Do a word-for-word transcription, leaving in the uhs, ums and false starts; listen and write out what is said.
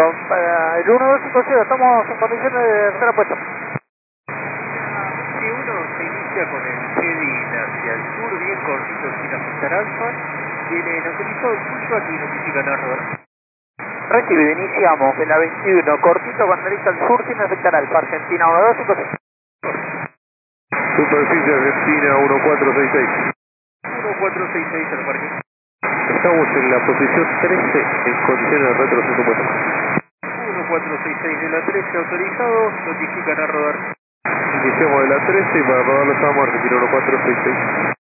Con, eh, el uno dos cinco cero, estamos en condiciones de hacer apuesta. Si uno se inicia con el heading hacia el sur, bien cortito sin afectar alfa, viene notificado el suyo, aquí notifican a Robert. Recibido, iniciamos en la veintiuno, cortito con derecha al sur sin afectar alfa, Argentina uno dos cinco cero. Superficie Argentina uno cuatro seis seis. uno cuatro seis seis al parque. Estamos en la posición trece en condiciones de retroceso puesto. uno cuatro seis seis de la trece autorizado, notifican a rodar. Iniciamos de la trece y para rodarlo estamos Argentina uno cuatro seis seis.